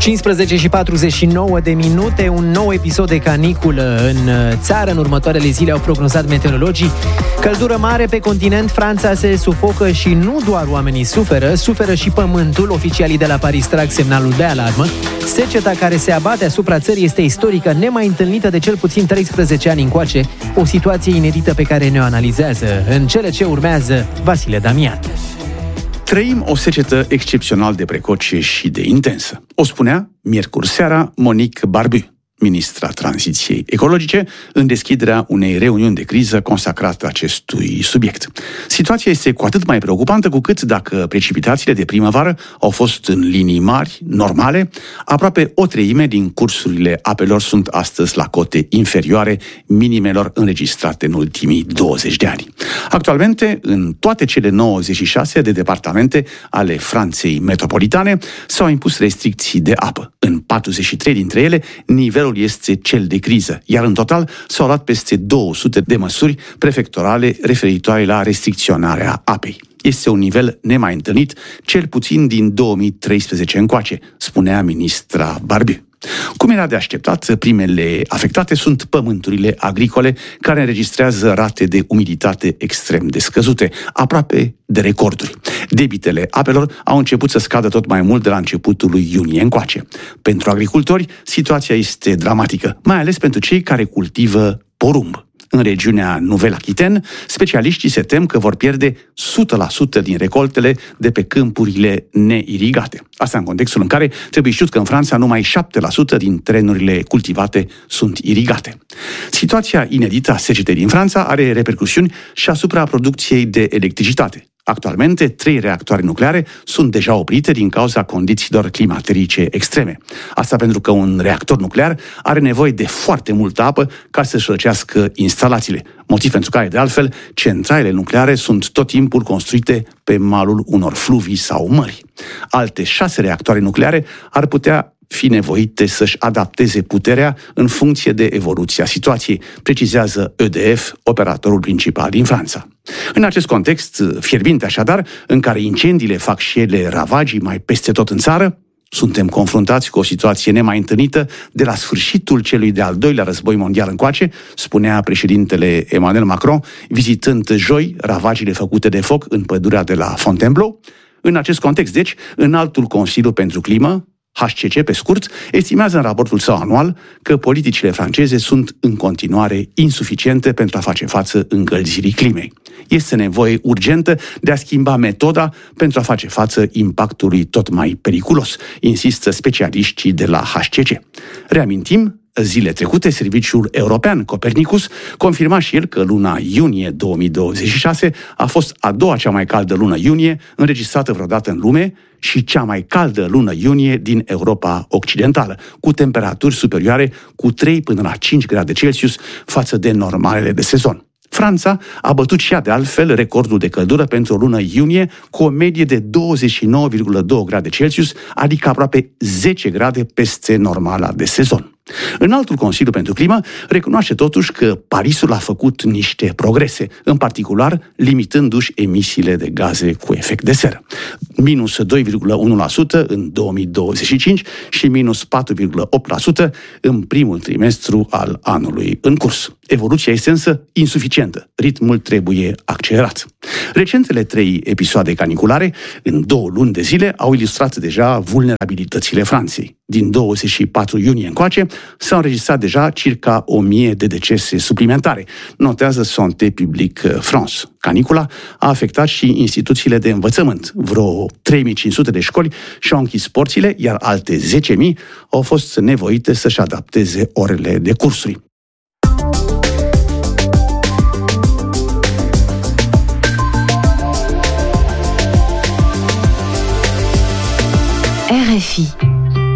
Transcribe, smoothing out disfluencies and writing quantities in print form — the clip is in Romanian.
15:49, un nou episod de caniculă în țară. În următoarele zile au prognozat meteorologii. Căldură mare pe continent, Franța se sufocă și nu doar oamenii suferă și pământul. Oficialii de la Paris trag semnalul de alarmă. Seceta care se abate asupra țării este istorică, nemai întâlnită de cel puțin 13 ani încoace. O situație inedită pe care ne-o analizează în cele ce urmează Vasile Damian. Trăim o secetă excepțional de precoce și de intensă. O spunea miercuri seara Monique Barbu, ministra tranziției ecologice, în deschiderea unei reuniuni de criză consacrată acestui subiect. Situația este cu atât mai preocupantă cu cât, dacă precipitațiile de primăvară au fost în linii mari, normale, aproape o treime din cursurile apelor sunt astăzi la cote inferioare minimelor înregistrate în ultimii 20 de ani. Actualmente, în toate cele 96 de departamente ale Franței metropolitane s-au impus restricții de apă. În 43 dintre ele, nivelul este cel de criză, iar în total s-au luat peste 200 de măsuri prefectorale referitoare la restricționarea apei. Este un nivel nemai întâlnit, cel puțin din 2013 încoace, spunea ministra Barbu. Cum era de așteptat, primele afectate sunt pământurile agricole, care înregistrează rate de umiditate extrem de scăzute, aproape de recorduri. Debitele apelor au început să scadă tot mai mult de la începutul lui iunie încoace. Pentru agricultori, situația este dramatică, mai ales pentru cei care cultivă porumb. În regiunea Nouvelle-Aquitaine, specialiștii se tem că vor pierde 100% din recoltele de pe câmpurile neirigate. Asta în contextul în care trebuie știut că în Franța numai 7% din terenurile cultivate sunt irigate. Situația inedită a secetei din Franța are repercusiuni și asupra producției de electricitate. Actualmente, 3 reactoare nucleare sunt deja oprite din cauza condițiilor climaterice extreme. Asta pentru că un reactor nuclear are nevoie de foarte multă apă ca să-și răcească instalațiile. Motiv pentru care, de altfel, centralele nucleare sunt tot timpul construite pe malul unor fluvii sau mări. Alte 6 reactoare nucleare ar putea fi nevoite să-și adapteze puterea în funcție de evoluția situației, precizează EDF, operatorul principal din Franța. În acest context fierbinte așadar, în care incendiile fac și ele ravagii mai peste tot în țară, suntem confruntați cu o situație nemai întâlnită de la sfârșitul celui de-al doilea război mondial încoace, spunea președintele Emmanuel Macron, vizitând joi ravagile făcute de foc în pădurea de la Fontainebleau. În acest context, deci, Înaltul Consiliu pentru Climă, HCC pe scurt, estimează în raportul său anual că politicile franceze sunt în continuare insuficiente pentru a face față încălzirii climei. Este nevoie urgentă de a schimba metoda pentru a face față impactului tot mai periculos, insistă specialiștii de la HCC. Reamintim, zile trecute, Serviciul European Copernicus confirma și el că luna iunie 2026 a fost a doua cea mai caldă lună iunie înregistrată vreodată în lume și cea mai caldă lună iunie din Europa Occidentală, cu temperaturi superioare cu 3 până la 5 grade Celsius față de normalele de sezon. Franța a bătut și ea de altfel recordul de căldură pentru o lună iunie cu o medie de 29,2 grade Celsius, adică aproape 10 grade peste normala de sezon. Înaltul Consiliu pentru Climă recunoaște totuși că Parisul a făcut niște progrese, în particular limitându-și emisiile de gaze cu efect de seră. Minus 2,1% în 2025 și minus 4,8% în primul trimestru al anului în curs. Evoluția este însă insuficientă. Ritmul trebuie accelerat. Recentele 3 episoade caniculare, în 2 luni de zile, au ilustrat deja vulnerabilitățile Franței. Din 24 iunie încoace, s-au înregistrat deja circa 1000 de decese suplimentare, notează Santé Publique France. Canicula a afectat și instituțiile de învățământ. Vreo 3500 de școli și-au închis porțile, iar alte 10.000 au fost nevoite să-și adapteze orele de cursuri. RFI